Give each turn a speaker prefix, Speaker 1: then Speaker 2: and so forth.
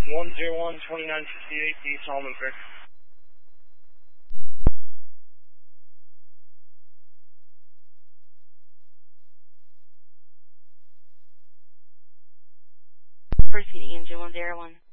Speaker 1: 101 2958 D. Solomon Creek.
Speaker 2: Proceeding engine 101.